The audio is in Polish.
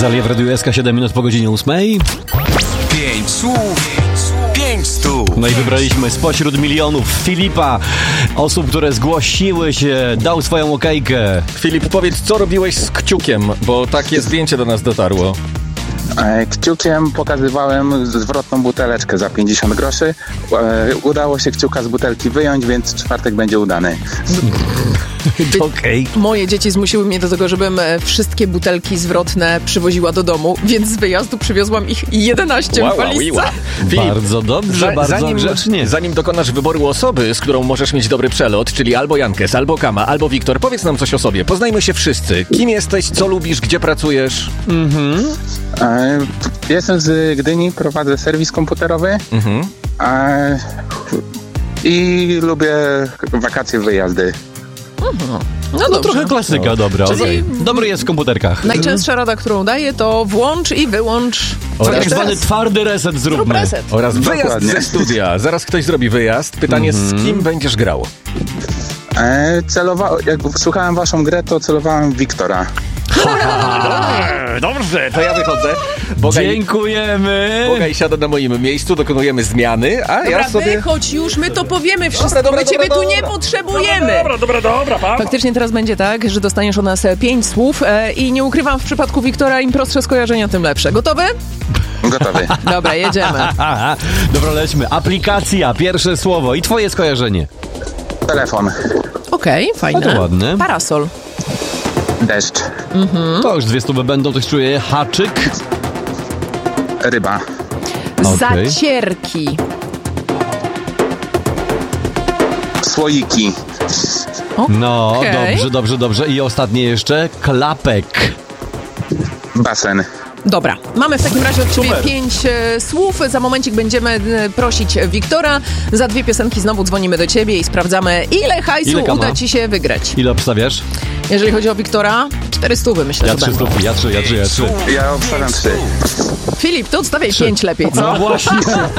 Rosalia w Radiu SK, 7 minut po godzinie 8. 5 słów, 5 stów. No i wybraliśmy spośród milionów Filipa, osób, które zgłosiły się, dał swoją okejkę. Filip, powiedz, co robiłeś z kciukiem, bo takie zdjęcie do nas dotarło. Kciukiem pokazywałem zwrotną buteleczkę za 50 groszy. Udało się kciuka z butelki wyjąć, więc czwartek będzie udany. Okej. Moje dzieci zmusiły mnie do tego, żebym wszystkie butelki zwrotne przywoziła do domu, więc z wyjazdu przywiozłam ich 11 w walizce. Filip, Bardzo dobrze, bardzo grzecznie. Zanim dokonasz wyboru osoby, z którą możesz mieć dobry przelot, czyli albo Jankes, albo Kama, albo Wiktor, powiedz nam coś o sobie. Poznajmy się wszyscy. Kim jesteś, co lubisz, gdzie pracujesz? Jestem z Gdyni, prowadzę serwis komputerowy i lubię wakacje, wyjazdy. No No dobrze. trochę klasyka, dobra. Czyli- okej. Dobry jest w komputerkach. Najczęstsza rada, którą daję, to włącz i wyłącz. Tak zwany twardy reset zróbmy. reset. Oraz wyjazd Dokładnie. ze studia. Zaraz ktoś zrobi wyjazd. Pytanie, z kim będziesz grał? Jak słuchałem waszą grę, to celowałem w Wiktora. Dobrze, to ja wychodzę. Dziękujemy. Bogaj siada na moim miejscu, dokonujemy zmiany, a ja sobie... Wychodź już, my to powiemy wszystko, Dobra, my ciebie tu dobra. nie potrzebujemy. Dobra, pa. Faktycznie teraz będzie tak, że dostaniesz od nas 5 słów i nie ukrywam, w przypadku Wiktora im prostsze skojarzenia, tym lepsze. Gotowy? Gotowy. Dobra, jedziemy. Aha, dobra, lećmy. Aplikacja, pierwsze słowo i twoje skojarzenie. Telefon. Okej, A fajne. to ładne. Parasol. Deszcz. To już 200 będą, ktoś czuje haczyk. Ryba. Okej. Zacierki. Słoiki. No, Okej. dobrze. I ostatnie jeszcze klapek. Basen. Dobra, mamy w takim razie od ciebie 5 słów. Za momencik będziemy prosić Wiktora. Za 2 piosenki znowu dzwonimy do ciebie i sprawdzamy, ile hajsu Ile kama? uda ci się wygrać. Ile obstawiasz? Jeżeli chodzi o Wiktora, 400 myślę, Ja że 3 będą. stówki, ja 3. Ja obstawiam 3. Filip, to odstawiaj 5 lepiej, co? No właśnie.